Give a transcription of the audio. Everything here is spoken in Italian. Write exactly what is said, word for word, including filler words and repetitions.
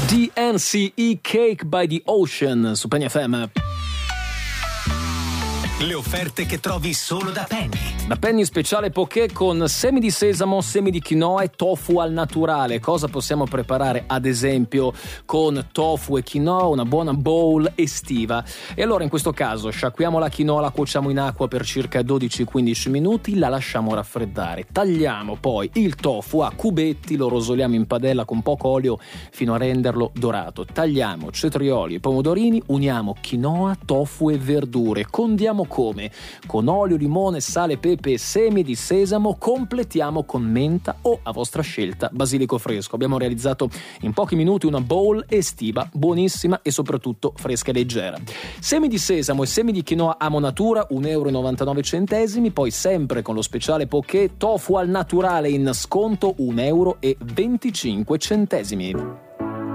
D N C E Cake by the Ocean su Penny F M. Le offerte che trovi solo da Penny. Da Penny speciale poké con semi di sesamo, semi di quinoa e tofu al naturale. Cosa possiamo preparare ad esempio con tofu e quinoa? Una buona bowl estiva. E allora in questo caso sciacquiamo la quinoa, la cuociamo in acqua per circa dodici quindici minuti, la lasciamo raffreddare. Tagliamo poi il tofu a cubetti, lo rosoliamo in padella con poco olio fino a renderlo dorato. Tagliamo cetrioli e pomodorini, uniamo quinoa, tofu e verdure. Condiamo come? Con olio, limone, sale, pepe e semi di sesamo, completiamo con menta o, a vostra scelta, basilico fresco. Abbiamo realizzato in pochi minuti una bowl estiva, buonissima e soprattutto fresca e leggera. Semi di sesamo e semi di quinoa a monatura, un euro e novantanove centesimi, poi sempre con lo speciale poké, tofu al naturale in sconto, un euro e venticinque centesimi.